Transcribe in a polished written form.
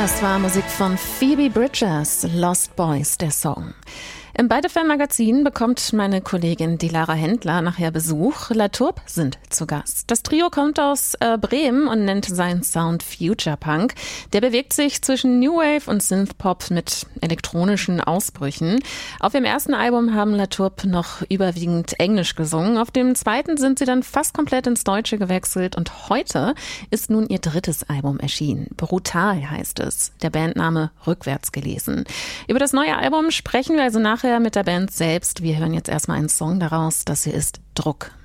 Das war Musik von Phoebe Bridgers, Lost Boys, der Song. Im Beide Fan Magazin bekommt meine Kollegin Dilara Händler nachher Besuch. La Tourbe sind zu Gast. Das Trio kommt aus Bremen und nennt seinen Sound Future Punk. Der bewegt sich zwischen New Wave und Synthpop mit elektronischen Ausbrüchen. Auf ihrem ersten Album haben La Tourbe noch überwiegend Englisch gesungen. Auf dem zweiten sind sie dann fast komplett ins Deutsche gewechselt und heute ist nun ihr drittes Album erschienen. Brutal heißt es. Der Bandname rückwärts gelesen. Über das neue Album sprechen wir also nachher mit der Band selbst. Wir hören jetzt erstmal einen Song daraus. Das hier ist Druck.